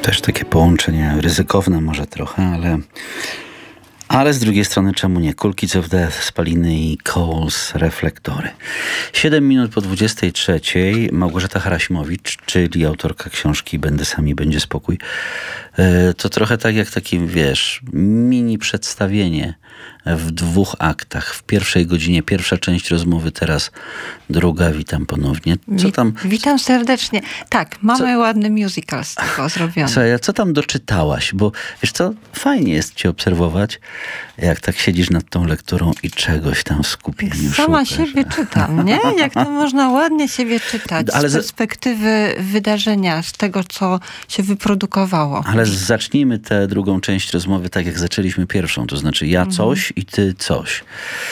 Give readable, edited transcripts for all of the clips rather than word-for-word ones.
Też takie połączenie ryzykowne może trochę, ale z drugiej strony czemu nie? Cool Kids of Death, Spaliny i Coles, Reflektory. 7 minut po 23. Małgorzata Harasimowicz, czyli autorka książki Będę sami, będzie spokój. To trochę tak jak takie, mini przedstawienie w 2 aktach. W pierwszej godzinie pierwsza część rozmowy, teraz druga. Witam ponownie. Co tam? Witam serdecznie. Tak, mamy ładny musical z tego zrobiony. Słuchaj, a co tam doczytałaś? Bo wiesz co, fajnie jest cię obserwować, jak tak siedzisz nad tą lekturą i czegoś tam w skupieniu Sama szukasz. siebie czytam, nie? Jak to można ładnie siebie czytać Ale z perspektywy wydarzenia, z tego, co się wyprodukowało. Ale zacznijmy tę drugą część rozmowy tak, jak zaczęliśmy pierwszą. To znaczy ja coś i ty coś.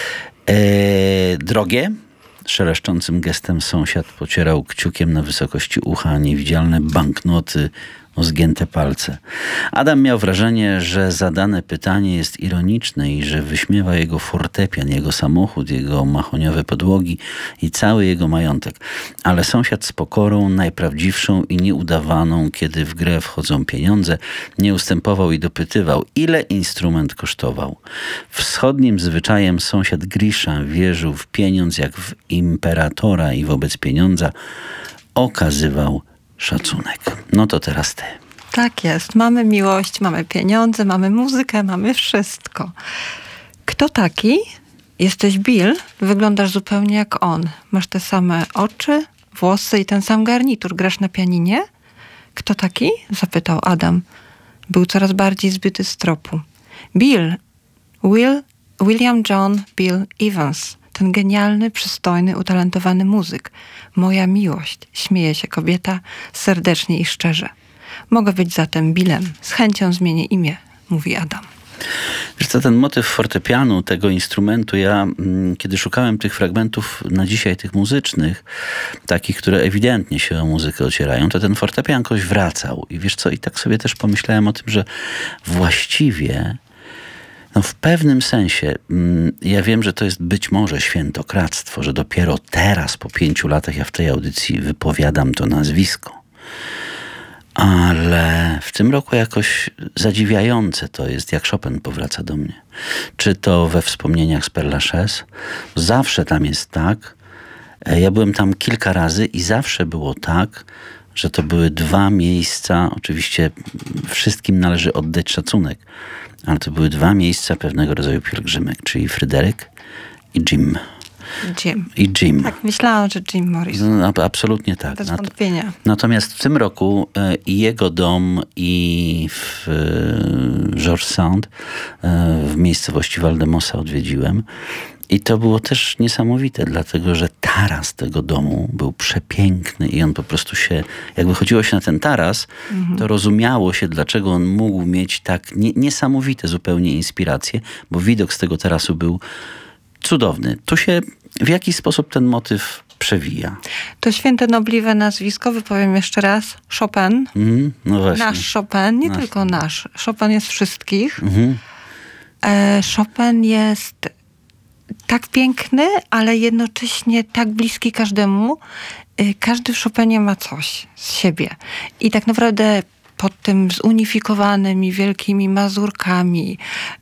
Drogie? Szeleszczącym gestem sąsiad pocierał kciukiem na wysokości ucha niewidzialne banknoty o zgięte palce. Adam miał wrażenie, że zadane pytanie jest ironiczne i że wyśmiewa jego fortepian, jego samochód, jego mahoniowe podłogi i cały jego majątek. Ale sąsiad z pokorą, najprawdziwszą i nieudawaną, kiedy w grę wchodzą pieniądze, nie ustępował i dopytywał, ile instrument kosztował. Wschodnim zwyczajem sąsiad Grisza wierzył w pieniądz jak w imperatora i wobec pieniądza okazywał szacunek. No to teraz ty. Tak jest. Mamy miłość, mamy pieniądze, mamy muzykę, mamy wszystko. Kto taki? Jesteś Bill, wyglądasz zupełnie jak on. Masz te same oczy, włosy i ten sam garnitur. Grasz na pianinie? Kto taki? Zapytał Adam. Był coraz bardziej zbyty z tropu. Bill. William John Bill Evans. Ten genialny, przystojny, utalentowany muzyk. Moja miłość. Śmieje się kobieta serdecznie i szczerze. Mogę być zatem Billem. Z chęcią zmienię imię, mówi Adam. Wiesz co, ten motyw fortepianu, tego instrumentu, ja kiedy szukałem tych fragmentów na dzisiaj, tych muzycznych, takich, które ewidentnie się o muzykę ocierają, to ten fortepian jakoś wracał. I wiesz co, i tak sobie też pomyślałem o tym, że właściwie w pewnym sensie, ja wiem, że to jest być może świętokradztwo, że dopiero teraz, po 5 latach, ja w tej audycji wypowiadam to nazwisko. Ale w tym roku jakoś zadziwiające to jest, jak Chopin powraca do mnie. Czy to we wspomnieniach z Père Lachaise. Zawsze tam jest tak. Ja byłem tam kilka razy i zawsze było tak, że to były 2 miejsca. Oczywiście wszystkim należy oddać szacunek, ale to były 2 miejsca pewnego rodzaju pielgrzymek, czyli Fryderyk i Jim. Jim. Tak, myślałam, że Jim Morrison. No, absolutnie tak. Bez wątpienia. Natomiast w tym roku i jego dom, i w Georges Sand, w miejscowości Valdemosa odwiedziłem. I to było też niesamowite, dlatego że taras tego domu był przepiękny i on po prostu się, jak wychodziło się na ten taras, to rozumiało się, dlaczego on mógł mieć tak niesamowite zupełnie inspiracje, bo widok z tego tarasu był cudowny. Tu się w jakiś sposób ten motyw przewija. To święte nobliwe nazwisko, wypowiem jeszcze raz, Chopin. No właśnie. Nasz Chopin, nie tylko nasz. Chopin jest wszystkich. Chopin jest tak piękny, ale jednocześnie tak bliski każdemu. Każdy w Chopinie ma coś z siebie. I tak naprawdę pod tym zunifikowanymi wielkimi mazurkami,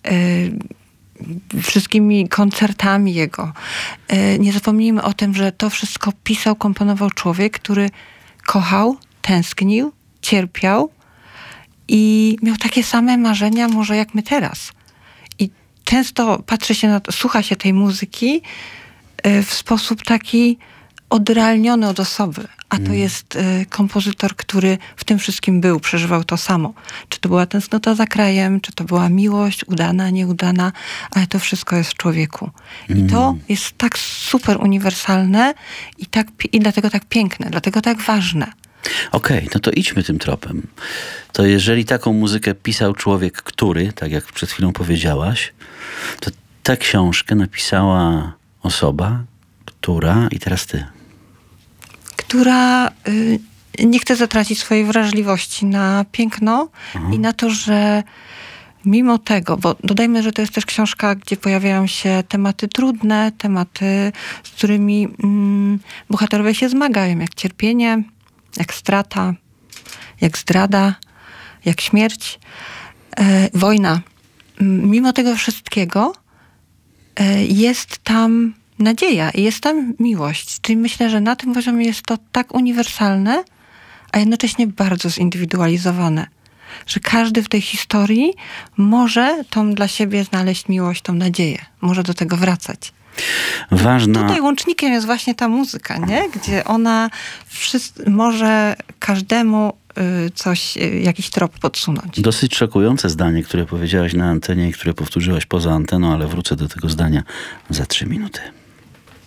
wszystkimi koncertami jego. Nie zapomnijmy o tym, że to wszystko pisał, komponował człowiek, który kochał, tęsknił, cierpiał i miał takie same marzenia może jak my teraz. I często patrzy się na to, słucha się tej muzyki w sposób taki odrealniony od osoby. A to jest kompozytor, który w tym wszystkim był, przeżywał to samo. Czy to była tęsknota za krajem, czy to była miłość, udana, nieudana, ale to wszystko jest w człowieku. I to jest tak super uniwersalne i dlatego tak piękne, dlatego tak ważne. Okej, no to idźmy tym tropem. To jeżeli taką muzykę pisał człowiek, który, tak jak przed chwilą powiedziałaś, to tę książkę napisała osoba, która, i teraz ty, która nie chce zatracić swojej wrażliwości na piękno i na to, że mimo tego, bo dodajmy, że to jest też książka, gdzie pojawiają się tematy trudne, tematy, z którymi bohaterowie się zmagają, jak cierpienie, jak strata, jak zdrada, jak śmierć, wojna. Mimo tego wszystkiego jest tam nadzieja i jest tam miłość. Czyli myślę, że na tym poziomie jest to tak uniwersalne, a jednocześnie bardzo zindywidualizowane. Że każdy w tej historii może tą dla siebie znaleźć miłość, tą nadzieję. Może do tego wracać. Ważna... Tutaj łącznikiem jest właśnie ta muzyka, nie? Gdzie ona może każdemu jakiś trop podsunąć. Dosyć szokujące zdanie, które powiedziałaś na antenie i które powtórzyłaś poza anteną, ale wrócę do tego zdania za 3 minuty.